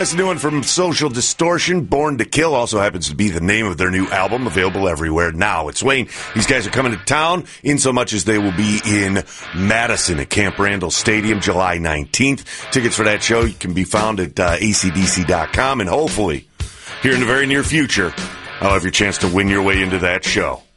That's a new one from Social Distortion. Born to Kill also happens to be the name of their new album, available everywhere now. It's Wayne. These guys are coming to town, in so much as they will be in Madison at Camp Randall Stadium July 19th. Tickets for that show can be found at acdc.com, and hopefully, here in the very near future, I'll have your chance to win your way into that show.